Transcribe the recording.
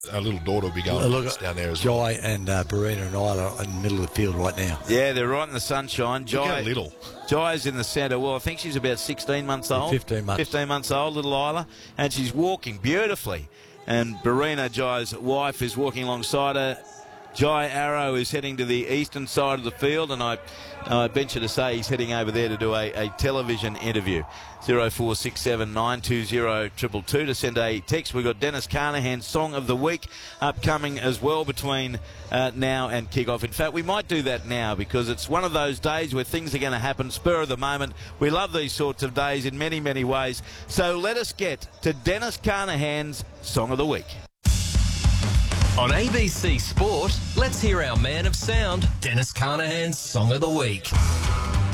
Our little daughter will be going down there as well. Jai and Barina and Isla are in the middle of the field right now. Yeah, they're right in the sunshine. Jai's in the centre. Well, I think she's about 16 months old. 15 months. 15 months old, little Isla. And she's walking beautifully. And Barina, Jai's wife, is walking alongside her. Jai Arrow is heading to the eastern side of the field, and I venture to say he's heading over there to do a television interview. 0467 920 222 to send a text. We've got Dennis Carnahan's Song of the Week upcoming as well between now and kick-off. In fact, we might do that now because it's one of those days where things are going to happen spur of the moment. We love these sorts of days in many, many ways. So let us get to Dennis Carnahan's Song of the Week. On ABC Sport, let's hear our man of sound, Dennis Carnahan's Song of the Week.